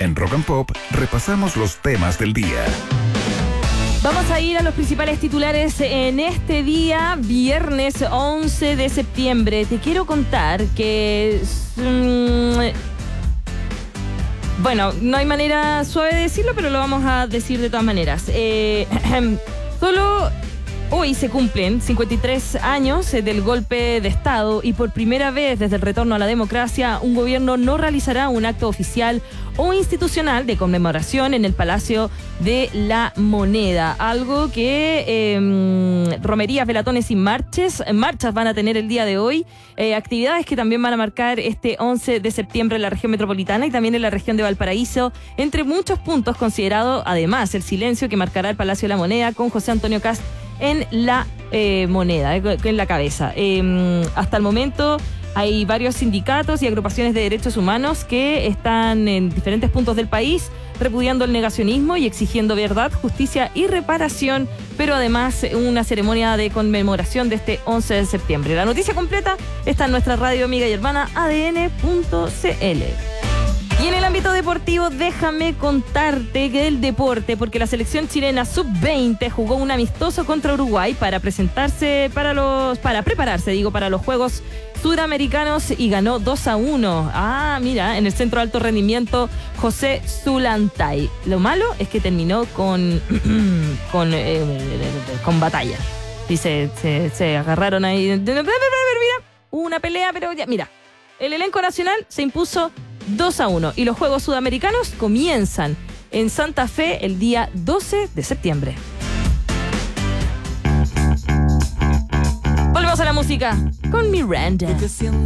En Rock and Pop repasamos los temas del día. Vamos a ir a los principales titulares en este día, viernes 11 de septiembre. Te quiero contar que... bueno, no hay manera suave de decirlo, pero lo vamos a decir de todas maneras. Solo hoy se cumplen 53 años del golpe de Estado y por primera vez desde el retorno a la democracia, un gobierno no realizará un acto oficial o institucional de conmemoración en el Palacio de la Moneda. Algo que romerías, velatones y marchas van a tener el día de hoy. Actividades que también van a marcar este 11 de septiembre en la región metropolitana y también en la región de Valparaíso, entre muchos puntos, considerado además el silencio que marcará el Palacio de la Moneda con José Antonio Kast en la moneda, en la cabeza. Hasta el momento hay varios sindicatos y agrupaciones de derechos humanos que están en diferentes puntos del país repudiando el negacionismo y exigiendo verdad, justicia y reparación, pero además una ceremonia de conmemoración de este 11 de septiembre. La noticia completa está en nuestra radio amiga y hermana ADN.cl. Y en el ámbito deportivo, déjame contarte que el deporte, porque la selección chilena sub-20 jugó un amistoso contra Uruguay para prepararse para los Juegos Suramericanos y ganó 2-1. Ah, mira, en el Centro de Alto Rendimiento José Zulantay. Lo malo es que terminó con batalla. Y se agarraron ahí. Mira, una pelea, pero ya, mira, el elenco nacional se impuso 2-1 y los Juegos Sudamericanos comienzan en Santa Fe el día 12 de septiembre. Volvemos a la música con Miranda.